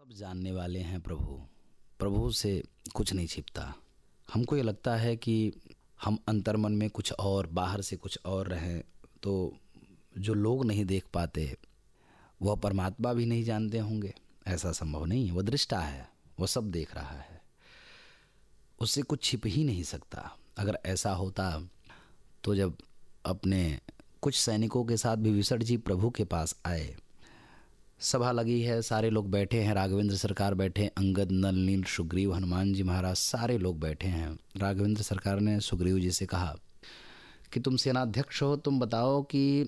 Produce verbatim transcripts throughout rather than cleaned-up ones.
सब जानने वाले हैं प्रभु। प्रभु से कुछ नहीं छिपता। हमको ये लगता है कि हम अंतर्मन में कुछ और, बाहर से कुछ और रहें, तो जो लोग नहीं देख पाते वह परमात्मा भी नहीं जानते होंगे। ऐसा संभव नहीं है। वह दृष्टा है, वह सब देख रहा है, उससे कुछ छिप ही नहीं सकता। अगर ऐसा होता तो जब अपने कुछ सैनिकों के साथ विभीषण जी प्रभु के पास आए, सभा लगी है, सारे लोग बैठे हैं, राघवेंद्र सरकार बैठे, अंगद, नल, नील, सुग्रीव, हनुमान जी महाराज सारे लोग बैठे हैं। राघवेंद्र सरकार ने सुग्रीव जी से कहा कि तुम सेनाध्यक्ष हो, तुम बताओ कि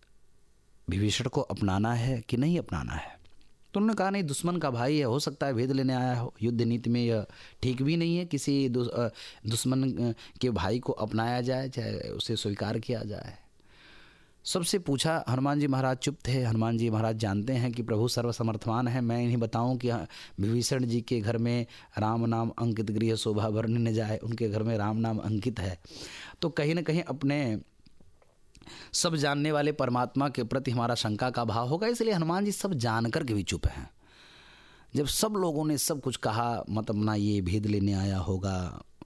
विभीषण को अपनाना है कि नहीं अपनाना है। तो उन्होंने कहा नहीं, दुश्मन का भाई है, हो सकता है भेद लेने आया हो। युद्ध नीति में यह ठीक भी नहीं है किसी दुश्मन के भाई को अपनाया जाए, चाहे उसे स्वीकार किया जाए। सबसे पूछा, हनुमान जी महाराज चुप थे। हनुमान जी महाराज जानते हैं कि प्रभु सर्वसमर्थवान है। मैं इन्हें बताऊं कि विभीषण जी के घर में राम नाम अंकित गृह शोभा भरने न जाए, उनके घर में राम नाम अंकित है। तो कहीं ना कहीं अपने सब जानने वाले परमात्मा के प्रति हमारा शंका का भाव होगा, इसलिए हनुमान जी सब जान कर के भी चुप हैं। जब सब लोगों ने सब कुछ कहा, मत अपना ये भेद लेने आया होगा,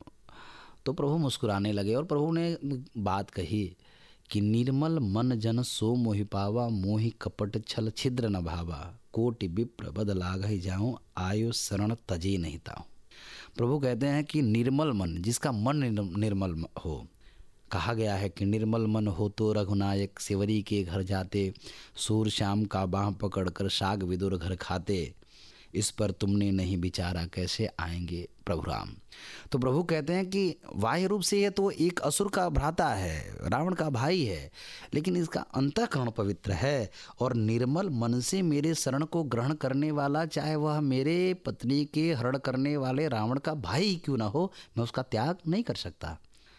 तो प्रभु मुस्कुराने लगे और प्रभु ने बात कही कि निर्मल मन जन सो मोहि पावा, मोहि कपट छल छिद्र न भावा, कोटि विप्र बद लाघई जाऊं, आयु शरण तजे नहीं ताऊं। प्रभु कहते हैं कि निर्मल मन, जिसका मन निर्मल हो, कहा गया है कि निर्मल मन हो तो रघुनायक सेवरी के घर जाते, सूर श्याम का बाँह पकड़ कर साग विदुर घर खाते, इस पर तुमने नहीं विचारा कैसे आएंगे प्रभु राम। तो प्रभु कहते हैं कि बाह्य रूप से यह तो एक असुर का भ्राता है, रावण का भाई है, लेकिन इसका अंतःकरण पवित्र है और निर्मल मन से मेरे शरण को ग्रहण करने वाला, चाहे वह मेरे पत्नी के हरण करने वाले रावण का भाई क्यों ना हो, मैं उसका त्याग नहीं कर सकता।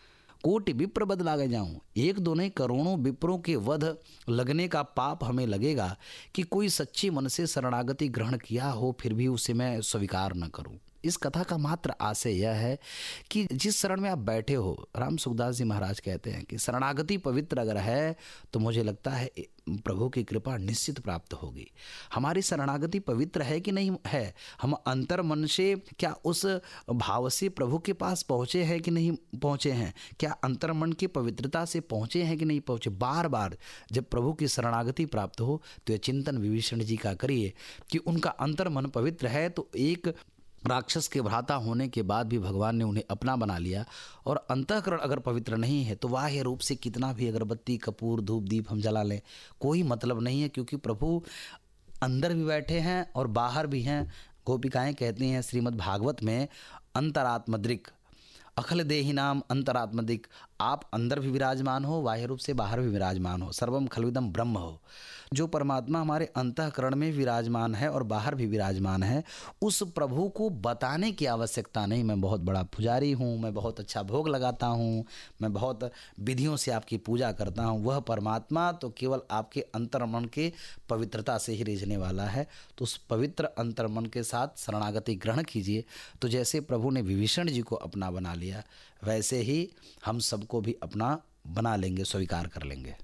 कोटि विप्र बद लागे जाऊं, एक दो नहीं करोड़ों विप्रों के वध लगने का पाप हमें लगेगा कि कोई सच्चे मन से शरणागति ग्रहण किया हो, फिर भी उसे मैं स्वीकार न करूं। इस कथा का मात्र आशय यह है कि जिस शरण में आप बैठे हो, राम सुखदास जी महाराज कहते हैं कि शरणागति पवित्र अगर है तो मुझे लगता है प्रभु की कृपा निश्चित प्राप्त होगी। हमारी शरणागति पवित्र है कि नहीं है, हम अंतर मन से क्या उस भाव से प्रभु के पास पहुँचे हैं कि नहीं पहुँचे हैं, क्या अंतर मन की पवित्रता से पहुँचे हैं कि नहीं पहुँचे। बार बार जब प्रभु की शरणागति प्राप्त हो तो यह चिंतन विभीषण जी का करिए कि उनका अंतर मन पवित्र है, तो एक राक्षस के भ्राता होने के बाद भी भगवान ने उन्हें अपना बना लिया। और अंतःकरण अगर पवित्र नहीं है तो बाह्य रूप से कितना भी अगरबत्ती, कपूर, धूप, दीप हम जला लें, कोई मतलब नहीं है, क्योंकि प्रभु अंदर भी बैठे हैं और बाहर भी हैं। गोपिकाएं कहती हैं श्रीमद् भागवत में, अंतरात्मदृक् अखिल देहि नाम अंतरात्मदिक, आप अंदर भी विराजमान हो, बाह्य रूप से बाहर भी विराजमान हो, सर्वम खलविदम ब्रह्म हो। जो परमात्मा हमारे अंतःकरण में विराजमान है और बाहर भी विराजमान है, उस प्रभु को बताने की आवश्यकता नहीं। मैं बहुत बड़ा पुजारी हूँ, मैं बहुत अच्छा भोग लगाता हूँ, मैं बहुत विधियों से आपकी पूजा करता हूँ, वह परमात्मा तो केवल आपके अंतर्मन के पवित्रता से ही रिझने वाला है। तो उस पवित्र अंतर्मन के साथ शरणागति ग्रहण कीजिए। तो जैसे प्रभु ने विभीषण जी को अपना बना लिया, वैसे ही हम सबको भी अपना बना लेंगे, स्वीकार कर लेंगे।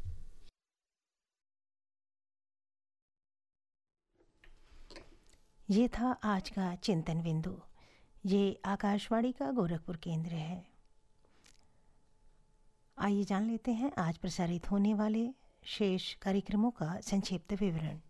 ये था आज का चिंतन बिंदु। ये आकाशवाणी का गोरखपुर केंद्र है। आइए जान लेते हैं आज प्रसारित होने वाले शेष कार्यक्रमों का संक्षिप्त विवरण।